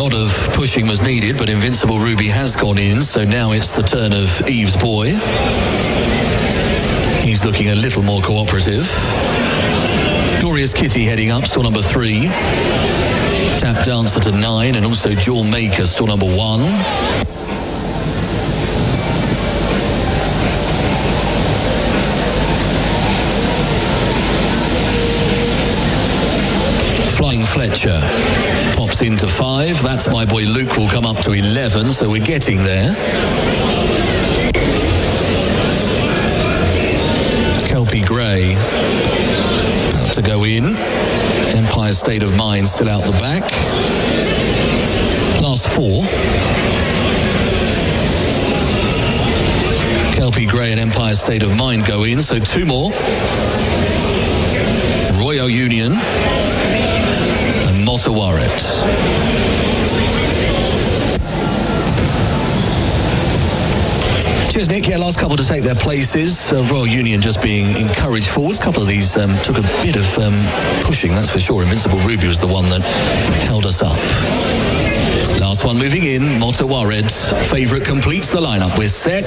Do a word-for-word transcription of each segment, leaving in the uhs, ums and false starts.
lot of pushing was needed, but Invincible Ruby has gone in, so now it's the turn of Eve's Boy. He's looking a little more cooperative. Glorious Kitty heading up, stall number three. Tap Dancer to nine, and also Jewel Maker, stall number one. Flying Fletcher pops into five. That's My Boy Luke will come up to eleven, so we're getting there. Kelpie Grey about to go in. Empire State of Mind still out the back. Last four. Kelpie Grey and Empire State of Mind go in, so two more. Royal Union and Motawaret. Cheers, Nick. Yeah, last couple to take their places. Uh, Royal Union just being encouraged forwards. A couple of these um, took a bit of um, pushing, that's for sure. Invincible Ruby was the one that held us up. Last one moving in. Motawaret, favourite, completes the lineup. We're set.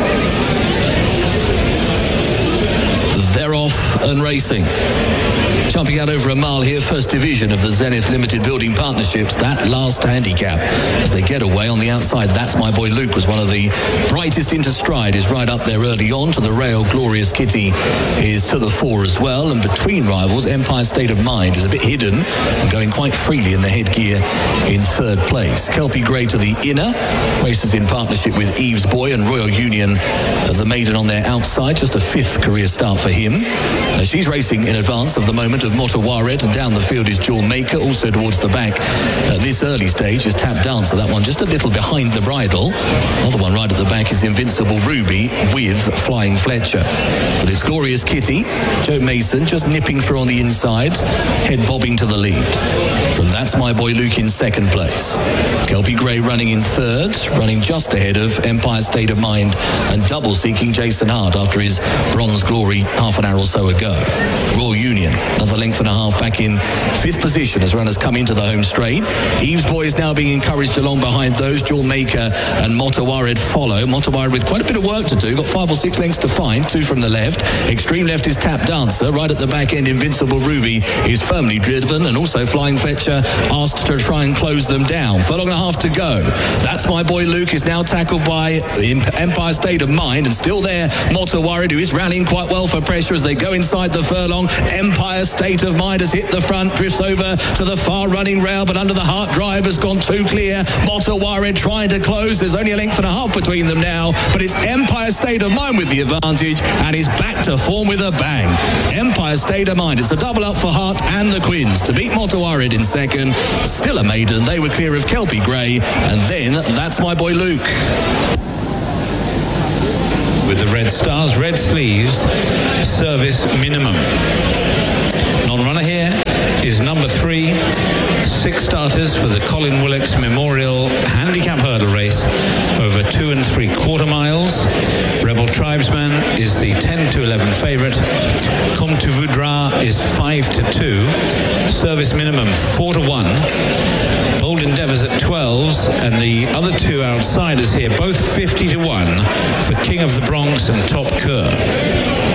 They're off and racing. Jumping out over a mile here, first division of the Zenith Limited Building Partnerships. That last handicap as they get away on the outside. That's My Boy Luke was one of the brightest into stride. Is right up there early on to the rail. Glorious Kitty is to the fore as well. And between rivals, Empire State of Mind is a bit hidden and going quite freely in the headgear in third place. Kelpie Grey to the inner. Races in partnership with Eve's Boy and Royal Union, uh, the maiden on their outside. Just a fifth career start for him. Uh, she's racing in advance of the moment of Motawaret, and down the field is Jewel Maker. Also towards the back at this early stage is Tap Dancer. That one just a little behind the bridle. Another one right at the back is Invincible Ruby with Flying Fletcher. But it's Glorious Kitty. Joe Mason just nipping through on the inside, head bobbing to the lead. From That's My Boy Luke in second place. Kelpie Grey running in third, running just ahead of Empire State of Mind and double seeking Jason Hart after his bronze glory half an hour or so ago. Royal Union, another length and a half back in fifth position as runners come into the home straight. Eve's Boy is now being encouraged along behind those. Jewel Maker and Motawaret follow. Motawaret with quite a bit of work to do. Got five or six lengths to find. Two from the left. Extreme left is Tap Dancer. Right at the back end, Invincible Ruby is firmly driven, and also Flying Fletcher asked to try and close them down. Furlong and a half to go. That's My Boy Luke is now tackled by Empire State of Mind, and still there Motawaret, who is rallying quite well for pressure as they go inside the furlong. Empire State of Mind has hit the front, drifts over to the far running rail, but under the Hart drive has gone too clear. Motawaret trying to close. There's only a length and a half between them now, but it's Empire State of Mind with the advantage and is back to form with a bang. Empire State of Mind. It's a double up for Hart and the Quins to beat Motawaret in second. Still a maiden. They were clear of Kelpie Grey, and then That's My Boy Luke. With the red stars, red sleeves, Service Minimum. Non-runner here is number three. Six starters for the Colin Willicks Memorial Handicap Hurdle Race over two and three quarter miles. Rebel Tribesman is the ten to eleven favourite. Comme tu voudras is five to two. Service Minimum four to one. Bold Endeavours at twelves, and the other two outsiders here, both fifty to one for King of the Bronx and Top Cur.